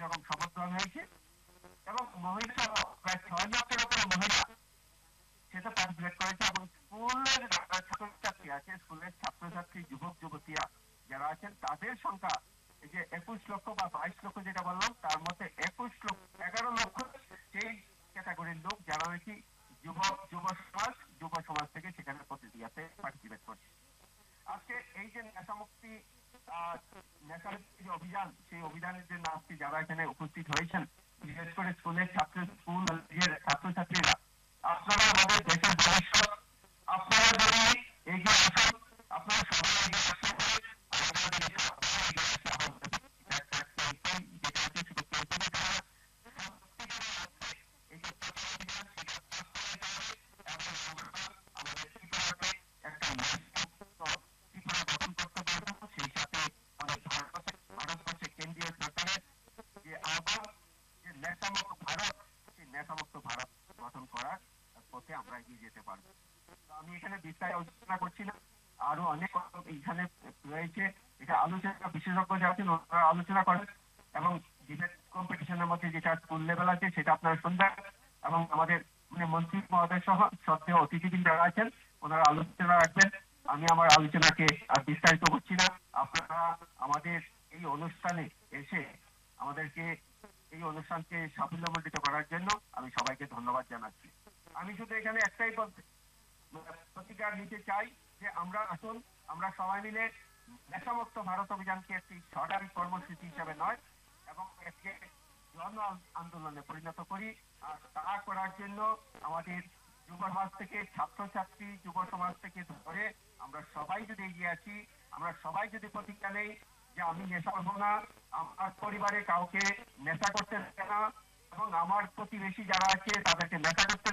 রকম শপথ গ্রহণ হয়েছে এবং মহিলা প্রায় 6 লক্ষের উপরে মহিলা সেটা পার্টিসিপেট করেছে এবং স্কুলের যারা ছাত্রছাত্রী আছে, স্কুলের ছাত্রছাত্রী যুবক যুবতীরা যারা আছেন তাদের সংখ্যা এই যে 21 লক্ষ বা 22 লক্ষ যেটা বললাম, তার মধ্যে 11 লক্ষ সেই ক্যাটাগরির লোক যারা নাকি যুব সমাজ থেকে সেখানে প্রতিক্রিয়াতে পার্টিসিপেট করছে। আজকে এই যে নেশামুক্তি নেশামুক্তি যে অভিযান, সেই অভিযানের জন্য আজকে যারা এখানে উপস্থিত হয়েছেন, বিশেষ করে স্কুলের ছাত্রছাত্রীরা, আপনারা আমাদের দেশের ভবিষ্যৎ। আপনারা যদি এগিয়ে আসুন, আপনারা সবাই এগিয়ে আসতে হবে। আমাদের দেশে আপনারা এগিয়ে আসতে হবে। এটা একটা ক্যাম্পেইন যেটা হচ্ছে শুধু ক্যাম্পেইনে তারা সত্যিকারের অর্থে এই যে প্রচার অভিযান সেটা বাস্তবায়িত হবে এবং আমরা আমাদের ত্রিপুরাকে একটা নেশামুক্ত ত্রিপুরা গঠন করতে পারবো। সেই সাথে আমাদের ভারতবর্ষে কেন্দ্রীয় সরকারের যে আহ্বান যে নেশামুক্ত ভারত, সেই নেশামুক্ত ভারত গঠন করার পথে আমরা এগিয়ে যেতে পারবো। আমি এখানে বিস্তারিত আলোচনা করছি না, আরো অনেক এখানে রয়েছে। এটা আলোচনা বিশেষজ্ঞ যারা আছেন ওনারা আলোচনা করেন এবং ডিবেট কম্পিটিশনের মধ্যে যেটা স্কুল লেভেল আছে সেটা আপনারা শুনবেন এবং আমাদের মন্ত্রী মহোদয় সহ শ্রদ্ধেয় অতিথিবৃন্দ যারা আছেন ওনারা আলোচনা রাখবেন। আমি আমার আলোচনাকে আর বিস্তারিত করছি না। আপনারা আমাদের এই অনুষ্ঠানে এসে আমাদেরকে এই অনুষ্ঠানকে সাফল্যমণ্ডিত করার জন্য আমি সবাইকে ধন্যবাদ জানাচ্ছি। আমি শুধু এখানে একটাই প্রতিকার নিতে চাই যে আমরা আসুন, আমরা সবাই মিলে নেশামুক্ত ভারত অভিযানকে একটি সরকারি কর্মসূচি হিসেবে নয় এবং একে জন আন্দোলনে পরিণত করি। আর তা করার জন্য আমাদের যুব সমাজ থেকে, ছাত্রছাত্রী যুব সমাজ থেকে ধরে আমরা সবাই যদি এগিয়ে আসি, আমরা সবাই যদি প্রতিজ্ঞা নেই যে আমি নেশা করবো না, আমার পরিবারে কাউকে নেশা করতে দেবে না এবং আমার প্রতিবেশী যারা আছে তাদেরকে নেশা করতে